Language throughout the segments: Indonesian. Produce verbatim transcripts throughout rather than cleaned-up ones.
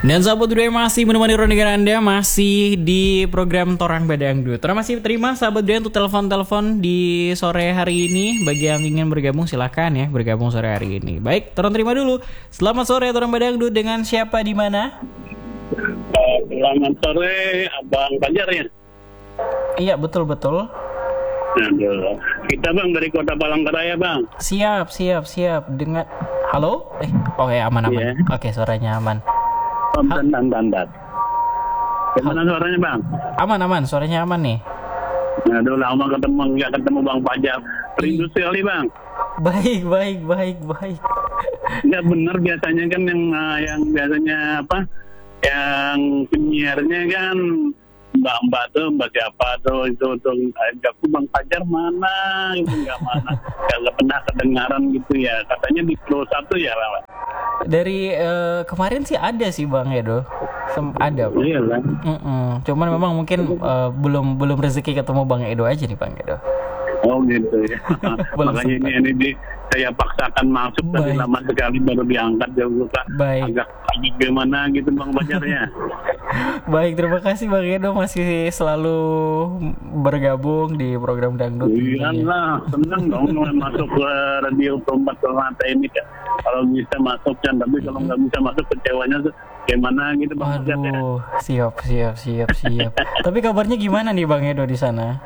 Dan sahabat budaya masih menemani dengan Anda masih di program Torang Badangdut. Torang masih terima sahabat budaya untuk telepon-telepon di sore hari ini. Bagi yang ingin bergabung silakan ya bergabung sore hari ini. Baik, Torang terima dulu. Selamat sore Torang Badangdut, dengan siapa di mana? Uh, selamat sore Abang Fajar ya. Iya betul-betul. Aduh, kita Bang dari Kota Palangkaraya Bang. Siap, siap, siap. Dengan halo? Eh, oke okay, aman aman. Yeah. Oke, okay, suaranya aman. Dan dan dan dan. Gimana suaranya Bang? Aman aman, suaranya aman nih. Aduh, lama ketemu nggak ketemu Bang Fajar. Rindu sekali Bang. Baik, baik, baik, baik. Nggak benar biasanya kan yang yang biasanya apa? Yang penyiarnya kan mbak-mbak tuh, mbak siapa tuh itu tuh aku Bang Fajar mana itu nggak mana nggak pernah kedengaran gitu ya, katanya di Pro satu ya Bang. Dari uh, kemarin sih ada sih Bang Edo, Sem- ada Bang. Iya lah. Cuman memang mungkin uh, belum belum rezeki ketemu Bang Edo aja nih Bang Edo. Oh gitu ya. Makanya ini, ini di, saya paksakan masuk tadi lama sekali baru diangkat juga. Baik. Agak agak gimana gitu Bang Fajarnya. Baik, terima kasih Bang Edo masih selalu bergabung di program Dangdut. Iya lah, senang dong masuk ke radio Kompas Ternate ini kan. Kalau bisa masuk kan, tapi kalau nggak bisa masuk kecewanya gimana gitu Bang Fajarnya. Aduh, siap siap siap siap. Tapi kabarnya gimana nih Bang Edo di sana?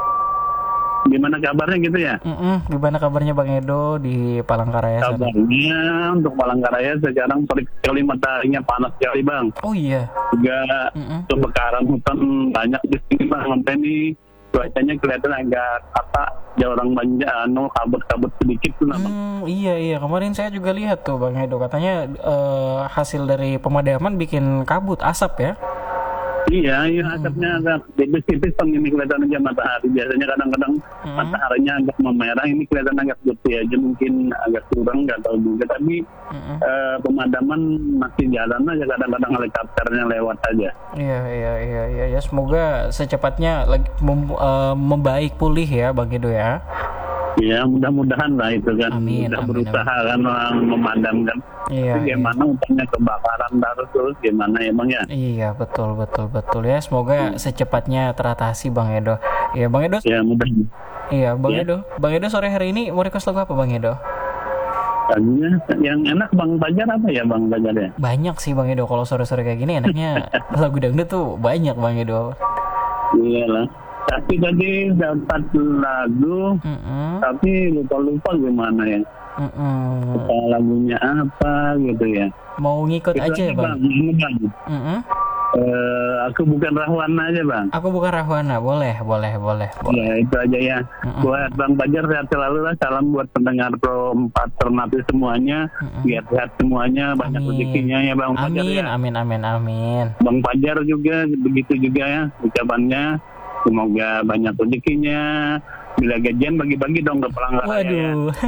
Gimana kabarnya gitu ya? Mm-mm, gimana kabarnya Bang Edo di Palangkaraya sana? Kabarnya untuk Palangkaraya sekarang terik sekali, mataharinya panas sekali Bang. Oh iya. Juga kebakaran hutan banyak di sini Bang. Sampai ini cuacanya kelihatan agak apa, ya orang banyak anu kabut-kabut sedikit tuh Bang. Hmm, iya iya kemarin saya juga lihat tuh Bang Edo, katanya uh, hasil dari pemadaman bikin kabut asap ya. Iya, iya asapnya agak tipis-tipis Bang, ini kelihatan aja matahari. Biasanya kadang-kadang hmm. mataharinya agak memerah, ini kelihatan agak putih aja, mungkin agak kurang, nggak tahu juga. Tapi hmm. uh, pemadaman masih jalan aja, kadang-kadang helikopternya lewat aja. Iya, iya, iya, iya, ya semoga secepatnya lagi mem- uh, membaik pulih ya Bang Edo ya. Ya mudah-mudahan lah itu kan. Amin, udah amin, berusaha amin. kan memadamkan. Iya, tapi gimana iya. Umpamanya kebakaran terus terus gimana ya Bang ya? Iya betul betul betul ya, semoga hmm. secepatnya teratasi Bang Edo. Iya Bang Edo. Ya mudah. Iya Bang ya. Edo. Bang Edo sore hari ini mau request lagu apa Bang Edo? Lagunya yang enak Bang Fajar apa ya Bang Fajar ya? Banyak sih Bang Edo, kalau sore-sore kayak gini enaknya lagu dangdut tuh banyak Bang Edo. Iya lah. Tapi tadi dapat lagu, mm-hmm. tapi lupa-lupa gimana ya. Mm-hmm. Lupa lagunya apa gitu ya. Mau ngikut kita aja ya Bang? Bang, bang. Mm-hmm. Uh, aku bukan Rahwana aja Bang. Aku bukan Rahwana, boleh, boleh, boleh. boleh. Ya itu aja ya. Mm-hmm. Buat Bang Fajar sehat selalu lah. Salam buat pendengar Pro empat Ternate semuanya. Mm-hmm. Biar sehat semuanya, banyak rezekinya ya Bang Fajar ya. Amin, amin, amin, amin. Bang Fajar juga begitu juga ya ucapannya. Semoga banyak rezekinya. Bila gajian bagi-bagi dong ke Palangkaraya. Waduh. Ya.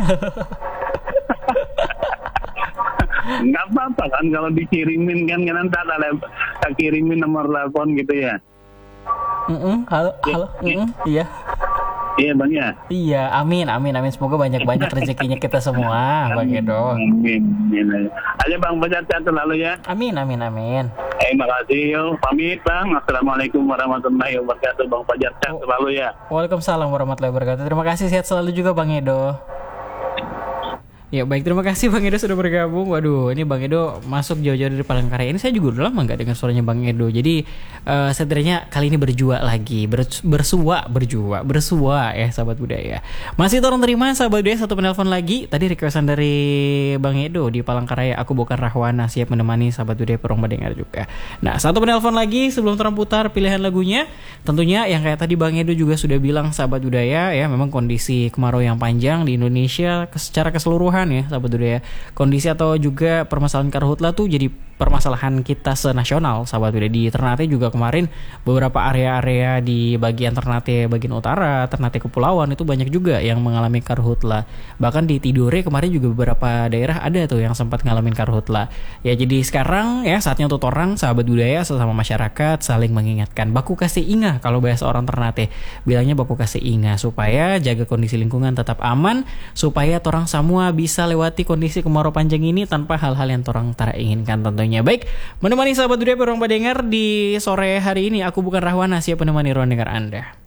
Nggak apa-apa kan kalau dikirimin kan, kan nanti ada kirimin nomor telepon gitu ya. Mm-mm, halo, ya, halo, ya. Iya. Iya Bang ya. Iya, amin, amin, amin. Semoga banyak-banyak rezekinya kita semua, Bang Edo. Amin, amin. Aja Bang Fajar sehat selalu ya. Amin, amin, amin. Eh, makasih yo. Pamit Bang. Assalamualaikum warahmatullahi wabarakatuh. Bang Fajar sehat selalu ya. Waalaikumsalam warahmatullahi wabarakatuh. Terima kasih, sehat selalu juga Bang Edo. Ya baik, terima kasih Bang Edo sudah bergabung. Waduh, ini Bang Edo masuk jauh-jauh dari Palangkaraya. Ini saya juga udah lama gak dengar suaranya Bang Edo. Jadi uh, setidaknya kali ini berjua lagi, Ber- bersua, berjua, bersua ya sahabat budaya. Masih tolong terima sahabat budaya satu penelpon lagi. Tadi requestan dari Bang Edo di Palangkaraya. Aku bukan Rahwana, siap menemani sahabat budaya perong mendengar juga. Nah, satu penelpon lagi sebelum terputar pilihan lagunya. Tentunya yang kayak tadi Bang Edo juga sudah bilang sahabat budaya ya, memang kondisi kemarau yang panjang di Indonesia secara keseluruhan ya sahabat budaya, kondisi atau juga permasalahan karhutla tuh jadi permasalahan kita senasional sahabat budaya. Di Ternate juga kemarin beberapa area-area di bagian Ternate bagian utara, Ternate Kepulauan itu banyak juga yang mengalami karhutla. Bahkan di Tidore kemarin juga beberapa daerah ada tuh yang sempat ngalamin karhutla. Ya jadi sekarang ya saatnya untuk orang sahabat budaya sesama masyarakat saling mengingatkan. Baku kasih ingat kalau bahasa orang Ternate bilangnya baku kasih ingat supaya jaga kondisi lingkungan tetap aman, supaya orang semua bisa lewati kondisi kemarau panjang ini tanpa hal-hal yang orang tak inginkan tentunya. semuanya. Baik, menemani sahabat Dunia ruang pendengar di sore hari ini, aku bukan Rahwana, siap menemani ruang dengar Anda.